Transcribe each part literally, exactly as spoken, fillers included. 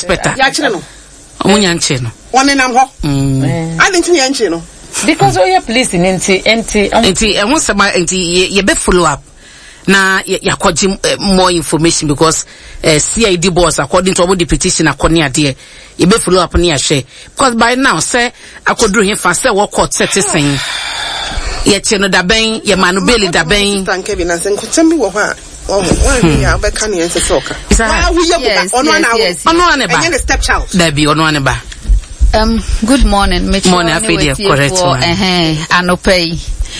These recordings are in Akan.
inspector ya chire no omunya nche no one nam ho mm ade nti ya nche no because we police nti nti nti ehun sema nti ye be follow up na yakoji more information because uh, C I D boss according to our petition akoni ade ye be follow up na share because by now say akodru he fa say wo court set sen ye che no da ben ye manu beli da ben thank you na sen kutembi wo ha oh one ya be kan yen se soka why we ye go ono na ono ana ba enye step child da bi ono ana ba um good morning me morning afide correct one eh anopay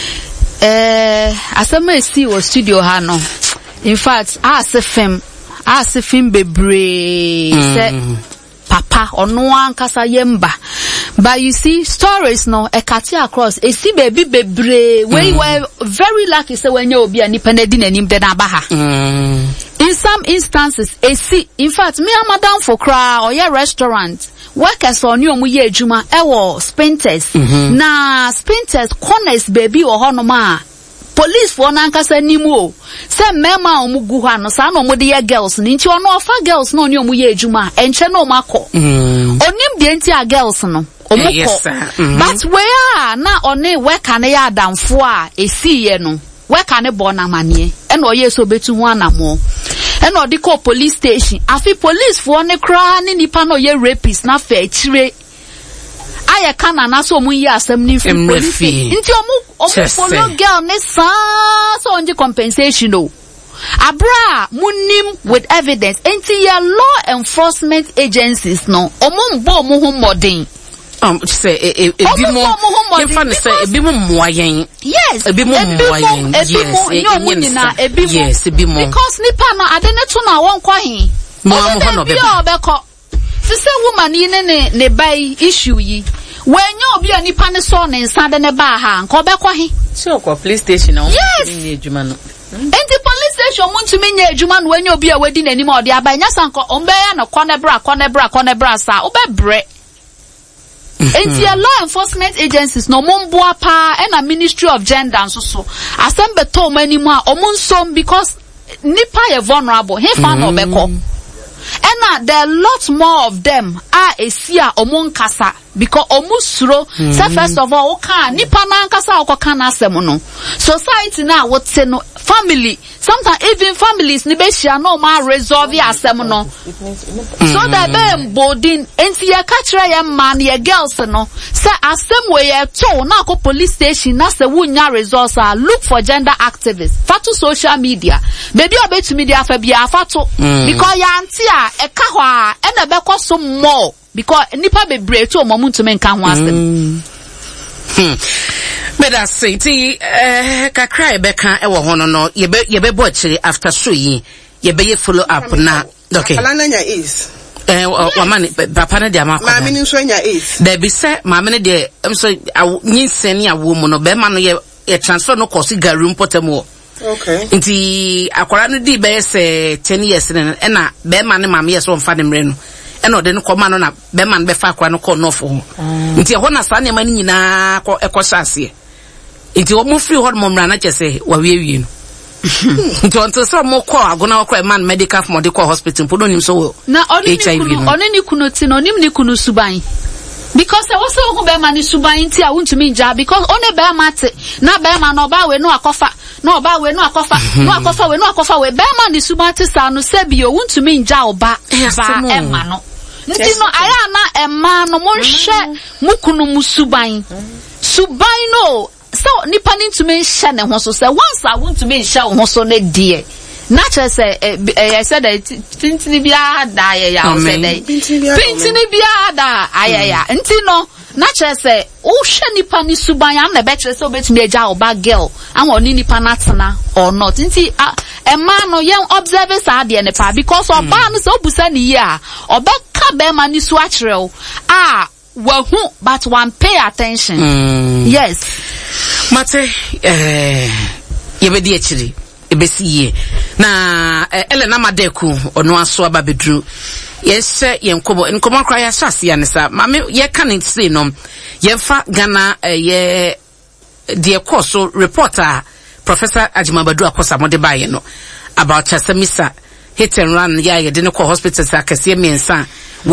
eh asema esi wo studio ha no in fact asefem asefem bebre se papa ono ankasa yemba but you see stories no e kati across esi baby bebre we were very lucky say when you obi ani penedi nanim de na ba ha in some instances esi in fact me and madam for cry or your restaurant workers on you mu ye adwuma ewo spinters mm-hmm. na spinters corners baby o hono ma police for na nkasa nimu o se mema omugu ha no sa na omude ye girls ni nti ono ofa girls no oni omu ye adwuma enche na omako mm. onim de nti a girls no omuko yes, mm-hmm. but where na oni worker na ya adamfo a esi ye no worker ne bo na manie e na oye so betu ho anamo and or the call police station. Afi police for ne kra ni nipa no ye rapist na fa chire. Aya kana na so mu yi asem ni fi police. Nti omu omu follow girl ne sa so onje compensation no. Abra munim with evidence. Nti ya law enforcement agencies no. Omu mbo omu hu modern. Um, say a bit more. You find say a bit more moyen. Yes, a bit more moyen. Yes, yes, a bit more. Because nipa no adene to na won kwa hin. Mo am ho no be. Se se woman yi ne ne bai issue yi. Wenyo obi anipa ne so ne nsa de ne ba ha nka obekwa hin. So kwa police station na yes. Ni adwuma no. Enti police station muntu menye adwuma no wenyo obi a wedi nanim odi aba nya sanko ombe ya no konebra konebra konebra sa obebre. And the law enforcement agencies no mumboa pa and a ministry of gender and so so. Asembe to many more omunsom because nipa ye vulnerable. He found no beko. And uh, there are lots more of them are a sia omun kasa because omusro say first of all oka nipa na nkasa okoka na asem no. Society now what say no family sometimes even families ni be share no ma resolve asem no. So that be boarding enti ye ka kire ye man ye girls no say asem we ye to na ko police station na say wunya resource look for gender activists fatu social media maybe obetu media fa bia fatu because ya anti a e ka ho a e na be ko so more because nipa be break to omo muntu men kan ho asem hmm Beda say ti eh kakra e be kan e wo ho no no ye be ye be bo chire after so yi ye be ye follow up na okay ala na nya is eh wa mani papa na dia ma kwa ma mini nso nya is there be say ma mani de so nyinsen ya wo mu no be ma no ye ye transfer no cost garum potamo okay nti akwara no di be say ten years na e na be ma ne ma me so mfa de mre no e no de no koma no na be ma no be fa akwara no ko no fo nti e ho na sa ne ma ni nyina ko e ko hyase nti wo mo free hot mo mra na chese wa wiewie no nti onto so mo ko agona okra man medical for medical hospital podo nim so na oni kunu oni ni kunu ti no nim ni kunu suban because e wo so hu be man suban ti a wuntumi nja because oni be mate na be man no ba we no akofa no ba we no akofa no akofa we no akofa we be man ni suban ti sa no se bi o wuntumi nja oba ba e ma no nti no aya na e ma no mo hwe mukunu musuban suban no so nipa ni ntumi nhye ne ho so say once I want to me nhye ho so ne die na che say eh say that tintini bia da ya ya say that tintini bia da ayaya nti no na che say o hwe nipa ni suban am na be che say obetumi agya oba girl an oni nipa na tena or not nti e ma no yen observe sa de ne pa because oba no so obusa ni yi a obeka be ma ni su a kire ah wahu but one pay attention mm. Yes mate eh yebedi achiri ebesiye na eh, Elena Madeku ono aso aba bedru yese yenkobo nkomo kra ya swase ya nesa mame ye kan say no ye fa Ghana eh, ye de course reporter Professor Ajimabadu Akosa mode baye no about Chasamisa hit and run ya ye de no hospital sa kase mensa